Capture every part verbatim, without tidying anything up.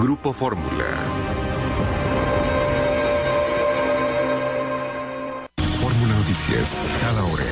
Grupo Fórmula. Fórmula Noticias, cada hora.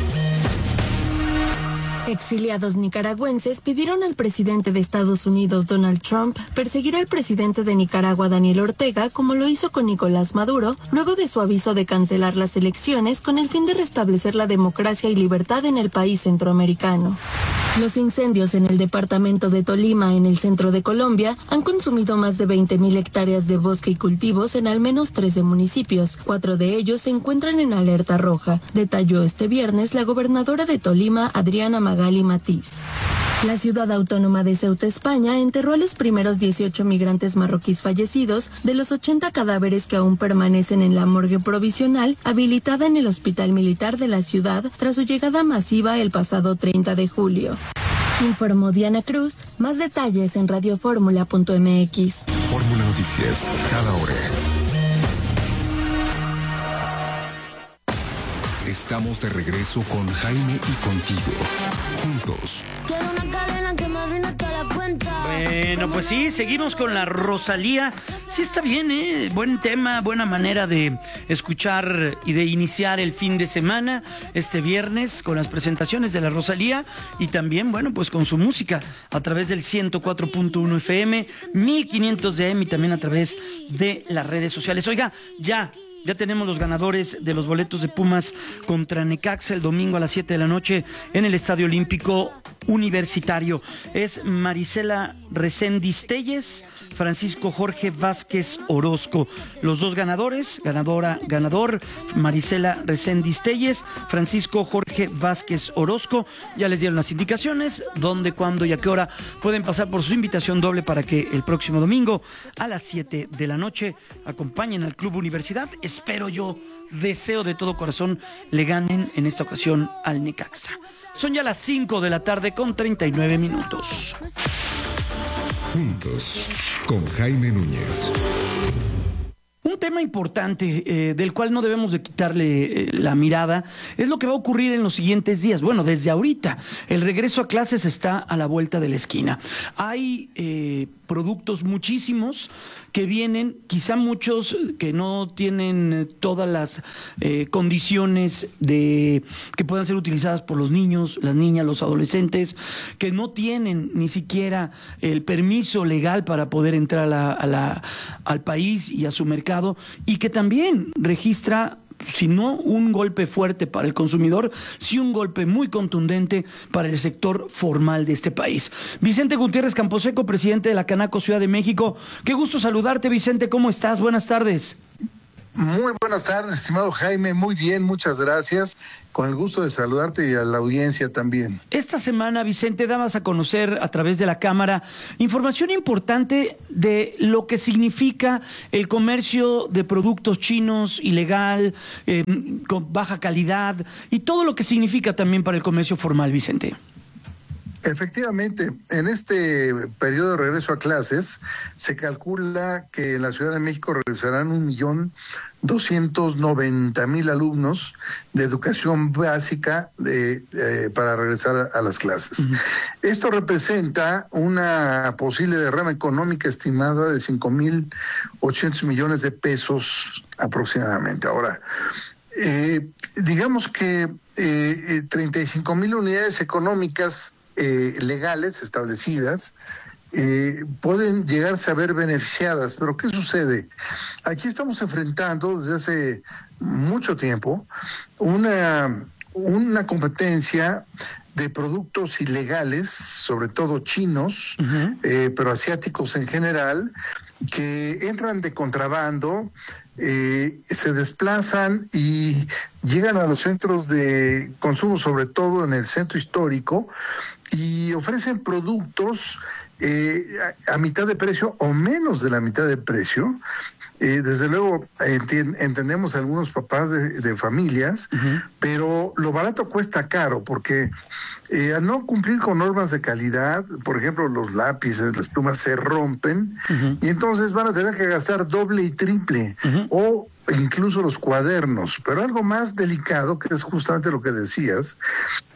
Exiliados nicaragüenses pidieron al presidente de Estados Unidos, Donald Trump, perseguir al presidente de Nicaragua, Daniel Ortega, como lo hizo con Nicolás Maduro, luego de su aviso de cancelar las elecciones con el fin de restablecer la democracia y libertad en el país centroamericano. Los incendios en el departamento de Tolima, en el centro de Colombia, han consumido más de veinte mil hectáreas de bosque y cultivos en al menos trece municipios. Cuatro de ellos se encuentran en alerta roja, detalló este viernes la gobernadora de Tolima, Adriana Magali Matiz. La ciudad autónoma de Ceuta, España, enterró a los primeros dieciocho migrantes marroquíes fallecidos de los ochenta cadáveres que aún permanecen en la morgue provisional habilitada en el hospital militar de la ciudad tras su llegada masiva el pasado treinta de julio. Informó Diana Cruz. Más detalles en radioformula punto m x. Fórmula Noticias, cada hora. Estamos de regreso con Jaime y contigo. Juntos. Quiero una cadena que me arruine toda la cuenta. Bueno, pues sí, seguimos con la Rosalía. Sí está bien, ¿eh? Buen tema, buena manera de escuchar y de iniciar el fin de semana, este viernes, con las presentaciones de la Rosalía y también, bueno, pues con su música a través del ciento cuatro punto uno F M, mil quinientos de A M y también a través de las redes sociales. Oiga, ya... Ya tenemos los ganadores de los boletos de Pumas contra Necaxa el domingo a las siete de la noche en el Estadio Olímpico Universitario. Es Marisela Reséndiz Telles, Francisco Jorge Vázquez Orozco. Los dos ganadores, ganadora, ganador, Marisela Reséndiz Telles, Francisco Jorge Vázquez Orozco. Ya les dieron las indicaciones, dónde, cuándo y a qué hora pueden pasar por su invitación doble para que el próximo domingo a las siete de la noche acompañen al Club Universidad. Espero yo, deseo de todo corazón, le ganen en esta ocasión al Necaxa. Son ya las cinco de la tarde con treinta y nueve minutos. Juntos, con Jaime Núñez. Un tema importante eh, del cual no debemos de quitarle eh, la mirada es lo que va a ocurrir en los siguientes días. Bueno, desde ahorita, el regreso a clases está a la vuelta de la esquina. Hay eh, productos muchísimos que vienen, quizá muchos que no tienen todas las eh, condiciones de que puedan ser utilizadas por los niños, las niñas, los adolescentes, que no tienen ni siquiera el permiso legal para poder entrar a la, a la, al país y a su mercado, y que también registra, si no un golpe fuerte para el consumidor, sí un golpe muy contundente para el sector formal de este país. Vicente Gutiérrez Camposeco, presidente de la Canaco Ciudad de México. Qué gusto saludarte, Vicente. ¿Cómo estás? Buenas tardes. Muy buenas tardes, estimado Jaime. Muy bien, muchas gracias. Con el gusto de saludarte y a la audiencia también. Esta semana, Vicente, dabas a conocer a través de la Cámara información importante de lo que significa el comercio de productos chinos ilegal, eh, con baja calidad, y todo lo que significa también para el comercio formal, Vicente. Efectivamente, en este periodo de regreso a clases, se calcula que en la Ciudad de México regresarán un millón doscientos noventa mil alumnos de educación básica de, eh, para regresar a, a las clases. Uh-huh. Esto representa una posible derrama económica estimada de cinco mil ochocientos millones de pesos aproximadamente. Ahora, eh, digamos que eh, treinta y cinco mil unidades económicas Eh, legales establecidas eh, pueden llegarse a ver beneficiadas, pero ¿qué sucede? Aquí estamos enfrentando desde hace mucho tiempo una, una competencia de productos ilegales, sobre todo chinos, uh-huh. eh, pero asiáticos en general, que entran de contrabando, eh, se desplazan y llegan a los centros de consumo, sobre todo en el centro histórico, y ofrecen productos eh, a, a mitad de precio o menos de la mitad de precio. Eh, desde luego enti- entendemos a algunos papás de, de familias, uh-huh. pero lo barato cuesta caro, porque eh, al no cumplir con normas de calidad, por ejemplo, los lápices, las plumas se rompen, uh-huh. y entonces van a tener que gastar doble y triple, uh-huh. o incluso los cuadernos. Pero algo más delicado, que es justamente lo que decías,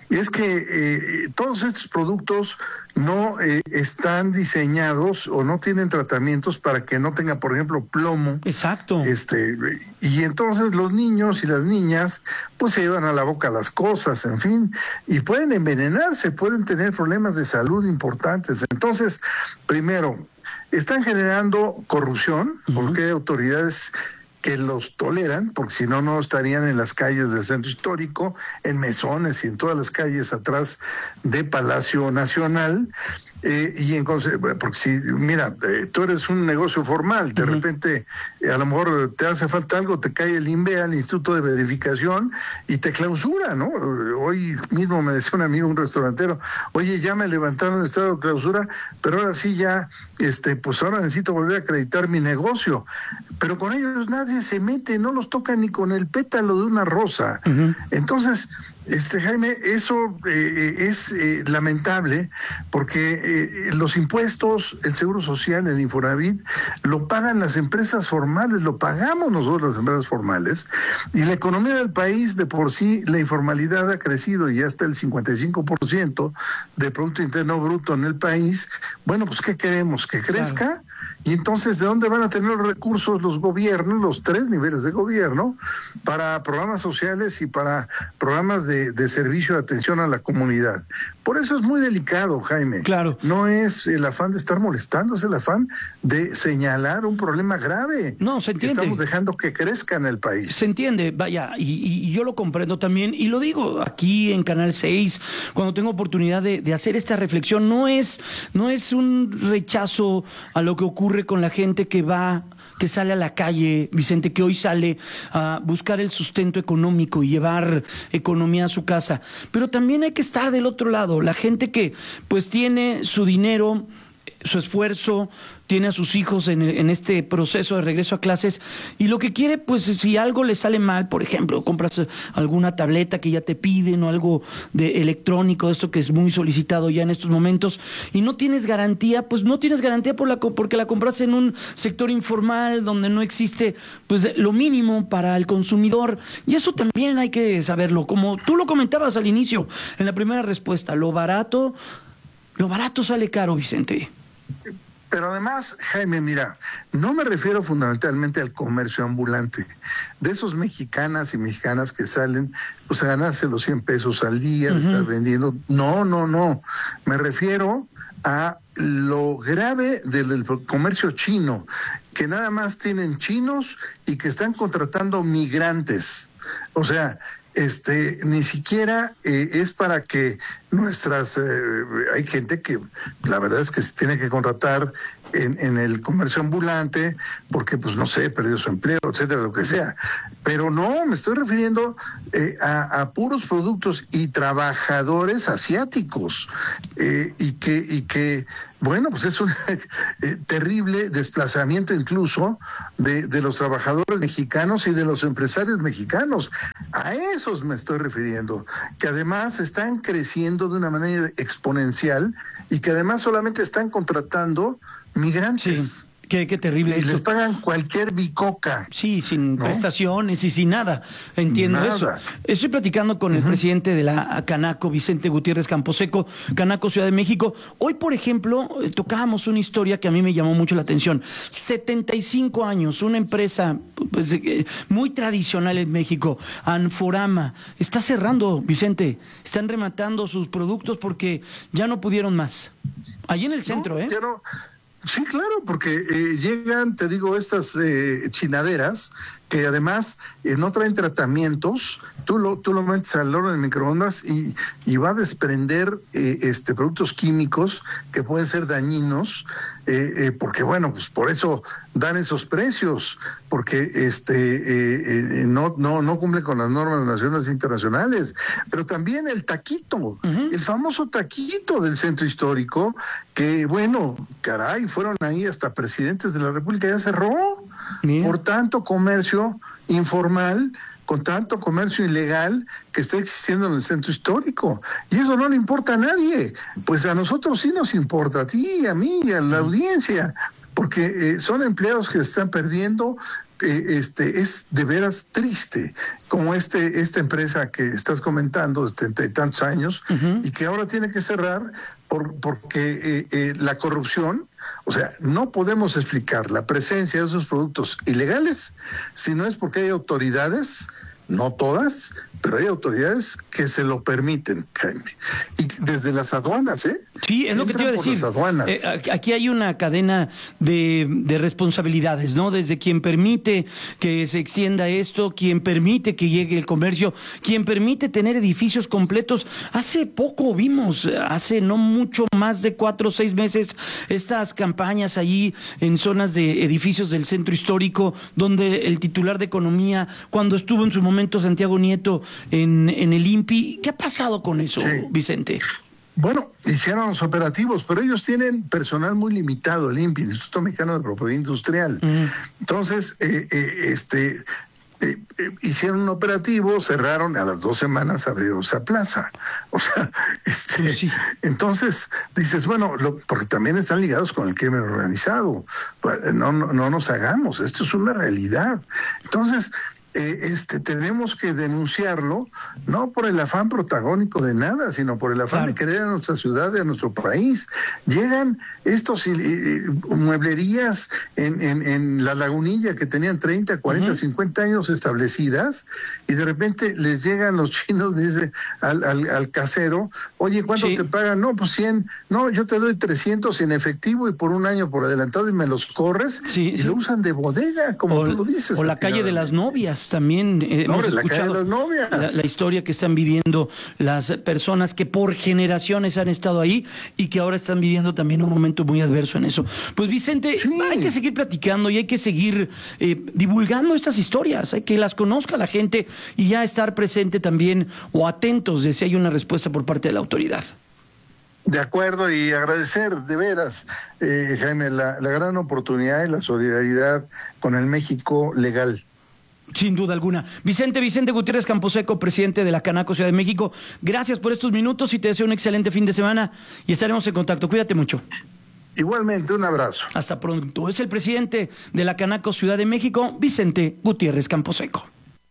Y es que eh, todos estos productos no eh, están diseñados o no tienen tratamientos para que no tenga, por ejemplo, plomo. Exacto. Este, y entonces los niños y las niñas pues se llevan a la boca las cosas, en fin, y pueden envenenarse, pueden tener problemas de salud importantes. Entonces, primero, están generando corrupción, uh-huh. porque hay autoridades que los toleran, porque si no, no estarían en las calles del centro histórico, en mesones y en todas las calles atrás de Palacio Nacional. Eh, y en porque si, mira, eh, tú eres un negocio formal, de uh-huh. repente eh, a lo mejor te hace falta algo, te cae el INVEA, el Instituto de Verificación, y te clausura, ¿no? Hoy mismo me decía un amigo, un restaurantero, oye, ya me levantaron el estado de clausura, pero ahora sí ya, este, pues ahora necesito volver a acreditar mi negocio. Pero con ellos nadie se mete, no los toca ni con el pétalo de una rosa. Uh-huh. Entonces, Este Jaime, eso eh, es eh, lamentable porque eh, los impuestos, el Seguro Social, el Infonavit, lo pagan las empresas formales, lo pagamos nosotros las empresas formales, y la economía del país de por sí, la informalidad ha crecido y ya está el cincuenta y cinco por ciento del Producto Interno Bruto en el país. Bueno, pues ¿qué queremos? ¿Que crezca? Claro. Y entonces, ¿de dónde van a tener los recursos los gobiernos, los tres niveles de gobierno, para programas sociales y para programas de De, de servicio de atención a la comunidad? Por eso es muy delicado, Jaime. Claro. No es el afán de estar molestando, es el afán de señalar un problema grave. No, se entiende. Que estamos dejando que crezca en el país. Se entiende, vaya, y, y yo lo comprendo también, y lo digo aquí en Canal seis, cuando tengo oportunidad de, de hacer esta reflexión, no es, no es un rechazo a lo que ocurre con la gente que va... que sale a la calle, Vicente, que hoy sale a buscar el sustento económico y llevar economía a su casa. Pero también hay que estar del otro lado, la gente que pues tiene su dinero, su esfuerzo, tiene a sus hijos en, en este proceso de regreso a clases, y lo que quiere, pues si algo le sale mal, por ejemplo, compras alguna tableta que ya te piden o algo de electrónico, esto que es muy solicitado ya en estos momentos, y no tienes garantía, pues no tienes garantía por la, porque la compras en un sector informal donde no existe pues lo mínimo para el consumidor, y eso también hay que saberlo, como tú lo comentabas al inicio, en la primera respuesta, lo barato, lo barato sale caro, Vicente. Pero además, Jaime, mira, no me refiero fundamentalmente al comercio ambulante, de esos mexicanas y mexicanas que salen pues a ganarse los cien pesos al día, uh-huh. de estar vendiendo. No, no, no. Me refiero a lo grave del, del comercio chino, que nada más tienen chinos y que están contratando migrantes. O sea, este ni siquiera eh, es para que nuestras eh, hay gente que la verdad es que se tiene que contratar en, en el comercio ambulante porque pues no sé, perdió su empleo, etcétera, lo que sea, pero no, me estoy refiriendo eh, a, a puros productos y trabajadores asiáticos eh, y que y que bueno, pues es un eh, terrible desplazamiento incluso de, de los trabajadores mexicanos y de los empresarios mexicanos. A esos me estoy refiriendo, que además están creciendo de una manera exponencial y que además solamente están contratando migrantes. Sí. Qué, qué terrible. Y esto. Les pagan cualquier bicoca. Sí, sin ¿no? prestaciones y sin nada. Entiendo nada. eso. Estoy platicando con uh-huh. el presidente de la Canaco, Vicente Gutiérrez Camposeco, Canaco Ciudad de México. Hoy, por ejemplo, tocábamos una historia que a mí me llamó mucho la atención. setenta y cinco años, una empresa pues, muy tradicional en México, Anforama, está cerrando, Vicente. Están rematando sus productos porque ya no pudieron más. Allí en el centro, no, ¿eh? Ya no. Sí, claro, porque eh, llegan, te digo, estas eh, chinaderas que además eh, no traen tratamientos, tú lo tú lo metes al horno de microondas y, y va a desprender eh, este productos químicos que pueden ser dañinos, eh, eh, porque bueno, pues por eso dan esos precios, porque este eh, eh, no no no cumplen con las normas nacionales e internacionales, pero también el taquito, uh-huh. el famoso taquito del centro histórico, que bueno, caray, fueron ahí hasta presidentes de la República, ya cerró. Bien. Por tanto comercio informal, con tanto comercio ilegal que está existiendo en el centro histórico. Y eso no le importa a nadie. Pues a nosotros sí nos importa, a ti, a mí, a la audiencia. porque eh, son empleados que se están perdiendo. Eh, este es de veras triste, como este esta empresa que estás comentando de setenta y tantos años, uh-huh. y que ahora tiene que cerrar por, porque eh, eh, la corrupción, o sea, no podemos explicar la presencia de esos productos ilegales si no es porque hay autoridades, no todas, pero hay autoridades que se lo permiten, Jaime. Y desde las aduanas, ¿eh? Sí, es lo que te iba a decir. Eh, aquí hay una cadena de, de responsabilidades, ¿no? Desde quien permite que se extienda esto, quien permite que llegue el comercio, quien permite tener edificios completos. Hace poco vimos, hace no mucho más de cuatro o seis meses, estas campañas allí en zonas de edificios del centro histórico, donde el titular de Economía, cuando estuvo en su momento Santiago Nieto en, en el I N P I, ¿qué ha pasado con eso, sí. Vicente? Bueno, hicieron los operativos, pero ellos tienen personal muy limitado, el I N P I, el Instituto Mexicano de Propiedad Industrial. Mm. Entonces, eh, eh, este, eh, eh, hicieron un operativo, cerraron, a las dos semanas abrió esa plaza. O sea, este, sí. entonces dices, bueno, lo, porque también están ligados con el crimen organizado. No, no, no nos hagamos, esto es una realidad. Entonces, Eh, este, tenemos que denunciarlo, no por el afán protagónico de nada, sino por el afán claro. de querer a nuestra ciudad y a nuestro país. Llegan estos eh, mueblerías en, en, en La Lagunilla que tenían treinta, cuarenta, uh-huh. cincuenta años establecidas, y de repente les llegan los chinos, dice al, al, al casero, oye, ¿cuánto sí. te pagan? No, pues cien, no, yo te doy trescientos en efectivo y por un año por adelantado y me los corres, sí, y sí. lo usan de bodega, como o, tú lo dices. O la calle de las novias. También eh, no, hemos escuchado la, la, la historia que están viviendo las personas que por generaciones han estado ahí y que ahora están viviendo también un momento muy adverso en eso. Pues Vicente, sí. hay que seguir platicando y hay que seguir eh, divulgando estas historias, hay que las conozca la gente y ya estar presente también o atentos de si hay una respuesta por parte de la autoridad. De acuerdo, y agradecer de veras, eh, Jaime, la, la gran oportunidad y la solidaridad con el México legal. Sin duda alguna. Vicente, Vicente Gutiérrez Camposeco, presidente de la Canaco Ciudad de México, gracias por estos minutos y te deseo un excelente fin de semana y estaremos en contacto. Cuídate mucho. Igualmente, un abrazo. Hasta pronto. Es el presidente de la Canaco Ciudad de México, Vicente Gutiérrez Camposeco.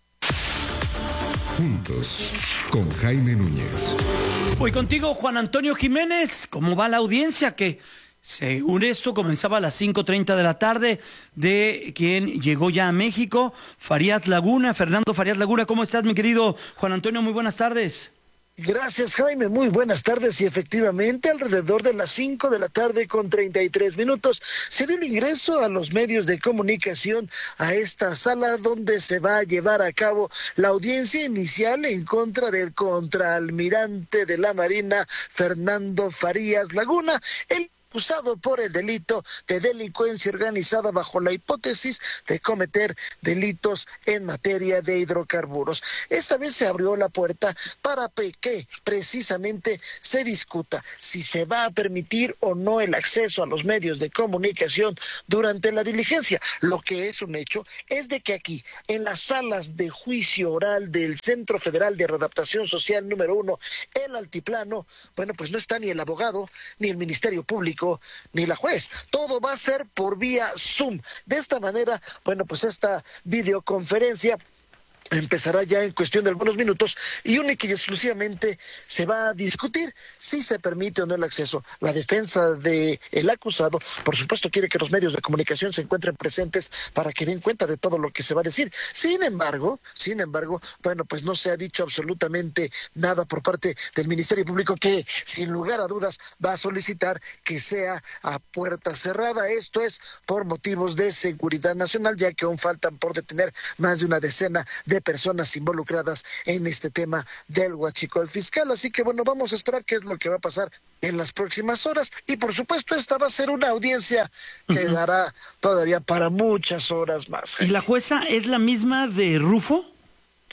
Juntos, con Jaime Núñez. Voy contigo, Juan Antonio Jiménez. ¿Cómo va la audiencia? Que según esto, comenzaba a las cinco treinta de la tarde de quien llegó ya a México, Farías Laguna. Fernando Farías Laguna, ¿cómo estás, mi querido Juan Antonio? Muy buenas tardes. Gracias, Jaime, muy buenas tardes, y efectivamente alrededor de las cinco de la tarde con treinta y tres minutos se dio el ingreso a los medios de comunicación a esta sala donde se va a llevar a cabo la audiencia inicial en contra del contraalmirante de la Marina, Fernando Farías Laguna, el acusado por el delito de delincuencia organizada bajo la hipótesis de cometer delitos en materia de hidrocarburos. Esta vez se abrió la puerta para que precisamente se discuta si se va a permitir o no el acceso a los medios de comunicación durante la diligencia. Lo que es un hecho es de que aquí, en las salas de juicio oral del Centro Federal de Readaptación Social número uno, el Altiplano, bueno, pues no está ni el abogado, ni el Ministerio Público, ni la juez. Todo va a ser por vía Zoom. De esta manera, bueno, pues esta videoconferencia empezará ya en cuestión de algunos minutos y única y exclusivamente se va a discutir si se permite o no el acceso. La defensa de el acusado, por supuesto, quiere que los medios de comunicación se encuentren presentes para que den cuenta de todo lo que se va a decir. Sin embargo, sin embargo, bueno, pues no se ha dicho absolutamente nada por parte del Ministerio Público, que sin lugar a dudas va a solicitar que sea a puerta cerrada. Esto es por motivos de seguridad nacional, ya que aún faltan por detener más de una decena de personas involucradas en este tema del huachicol fiscal. Así que bueno, vamos a esperar qué es lo que va a pasar en las próximas horas, y por supuesto esta va a ser una audiencia que uh-huh. dará todavía para muchas horas más. ¿Y la jueza es la misma de Rufo?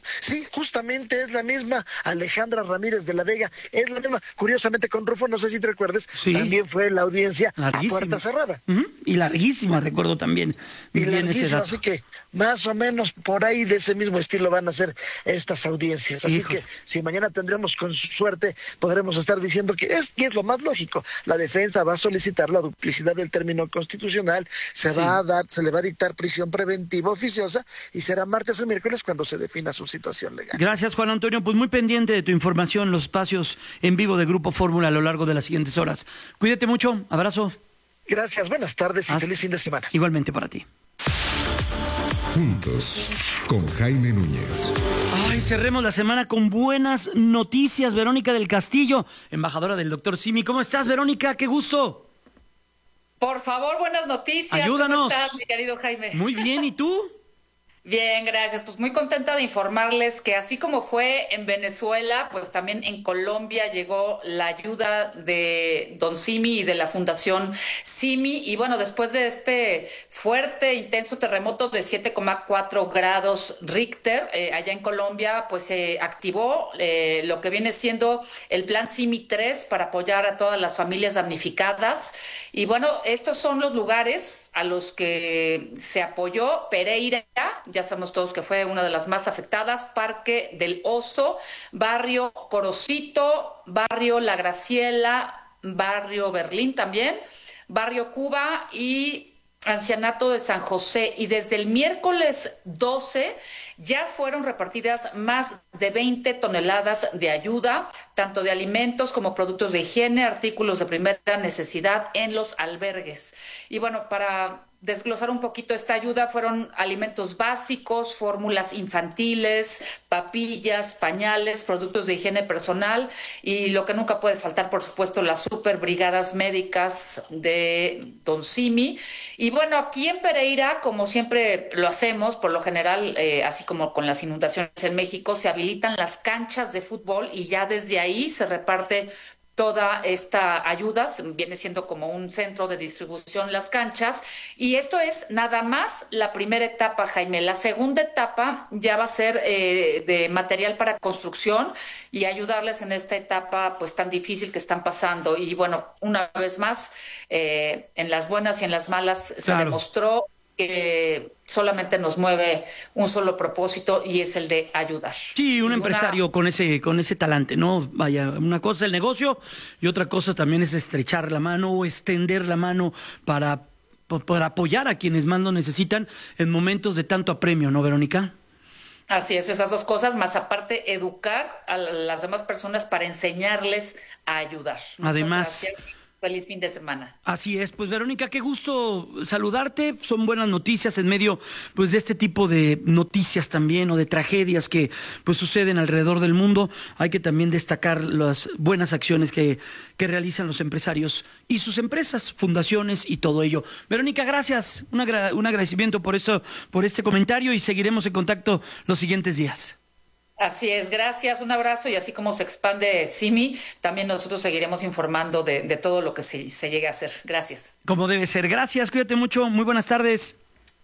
Sí, justamente es la misma. Alejandra Ramírez de la Vega es la misma. Curiosamente con Rufo, no sé si te recuerdes, sí. También fue la audiencia larguísima. A puerta cerrada. Uh-huh. Y larguísima, recuerdo también. Y bien larguísima, así que más o menos por ahí de ese mismo estilo van a ser estas audiencias. Así Hijo. que si mañana tendremos con suerte, podremos estar diciendo que es, y es lo más lógico, la defensa va a solicitar la duplicidad del término constitucional, se sí. va a dar, se le va a dictar prisión preventiva oficiosa y será martes o miércoles cuando se defina su situación legal. Gracias, Juan Antonio, pues muy pendiente de tu información, los espacios en vivo de Grupo Fórmula a lo largo de las siguientes horas. Cuídate mucho, abrazo. Gracias, buenas tardes y Hasta. feliz fin de semana. Igualmente para ti. Juntos, con Jaime Núñez. Ay, cerremos la semana con buenas noticias. Verónica del Castillo, embajadora del doctor Simi. ¿Cómo estás, Verónica? ¡Qué gusto! Por favor, buenas noticias. Ayúdanos. ¿Cómo estás, mi querido Jaime? Muy bien, ¿y tú? Bien, gracias. Pues muy contenta de informarles que así como fue en Venezuela, pues también en Colombia llegó la ayuda de Don Simi y de la Fundación Simi. Y bueno, después de este fuerte, intenso terremoto de siete coma cuatro grados Richter, eh, allá en Colombia, pues se activó eh, lo que viene siendo el Plan Simi tres para apoyar a todas las familias damnificadas. Y bueno, estos son los lugares a los que se apoyó. Pereira, ya sabemos todos que fue una de las más afectadas, Parque del Oso, Barrio Corocito, Barrio La Graciela, Barrio Berlín también, Barrio Cuba y Ancianato de San José. Y desde el miércoles doce ya fueron repartidas más de veinte toneladas de ayuda, tanto de alimentos como productos de higiene, artículos de primera necesidad en los albergues. Y bueno, para desglosar un poquito esta ayuda, fueron alimentos básicos, fórmulas infantiles, papillas, pañales, productos de higiene personal y lo que nunca puede faltar, por supuesto, las super brigadas médicas de Don Simi. Y bueno, aquí en Pereira, como siempre lo hacemos, por lo general, eh, así como con las inundaciones en México, se habilitan las canchas de fútbol y ya desde ahí se reparte toda esta ayuda. Viene siendo como un centro de distribución las canchas, y esto es nada más la primera etapa, Jaime. La segunda etapa ya va a ser eh, de material para construcción y ayudarles en esta etapa pues tan difícil que están pasando. Y bueno, una vez más, eh, en las buenas y en las malas claro. se demostró que solamente nos mueve un solo propósito y es el de ayudar. Sí, un y empresario una... con ese con ese talante, ¿no? Vaya, una cosa es el negocio y otra cosa también es estrechar la mano o extender la mano para, para apoyar a quienes más lo necesitan en momentos de tanto apremio, ¿no, Verónica? Así es, esas dos cosas, más aparte educar a las demás personas para enseñarles a ayudar. Además... Feliz fin de semana. Así es, pues Verónica, qué gusto saludarte. Son buenas noticias en medio pues de este tipo de noticias también o de tragedias que pues suceden alrededor del mundo. Hay que también destacar las buenas acciones que, que realizan los empresarios y sus empresas, fundaciones y todo ello. Verónica, gracias. Un, agra- un agradecimiento por eso, por este comentario y seguiremos en contacto los siguientes días. Así es, gracias, un abrazo, y así como se expande Simi, también nosotros seguiremos informando de, de todo lo que se, se llegue a hacer. Gracias. Como debe ser, gracias, cuídate mucho, muy buenas tardes.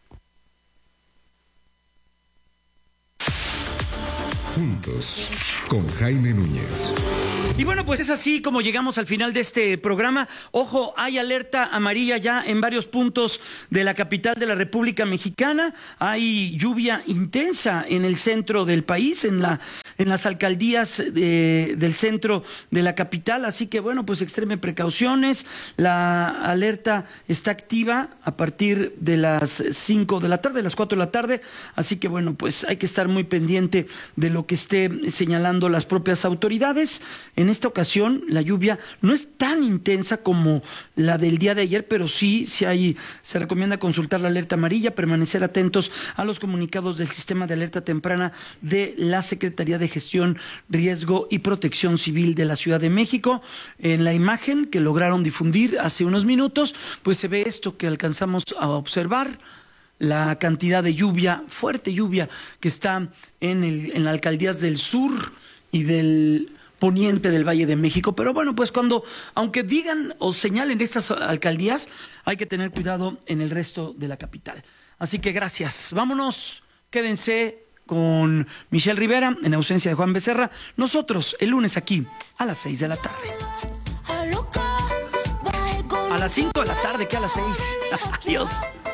Juntos, con Jaime Núñez. Y bueno, pues es así como llegamos al final de este programa. Ojo, hay alerta amarilla ya en varios puntos de la capital de la República Mexicana. Hay lluvia intensa en el centro del país, en la en las alcaldías de, del centro de la capital. Así que bueno, pues extreme precauciones. La alerta está activa a partir de las cinco de la tarde, las cuatro de la tarde. Así que bueno, pues hay que estar muy pendiente de lo que esté señalando las propias autoridades. En esta ocasión la lluvia no es tan intensa como la del día de ayer, pero sí, sí hay, se recomienda consultar la alerta amarilla, permanecer atentos a los comunicados del sistema de alerta temprana de la Secretaría de Gestión, Riesgo y Protección Civil de la Ciudad de México. En la imagen que lograron difundir hace unos minutos, pues se ve esto que alcanzamos a observar, la cantidad de lluvia, fuerte lluvia que está en, el, en las alcaldías del sur y del poniente del Valle de México. Pero bueno, pues cuando, aunque digan o señalen estas alcaldías, hay que tener cuidado en el resto de la capital. Así que gracias. Vámonos, quédense con Michelle Rivera en ausencia de Juan Becerra. Nosotros el lunes aquí a las seis de la tarde. A las cinco de la tarde, que a las seis. Adiós.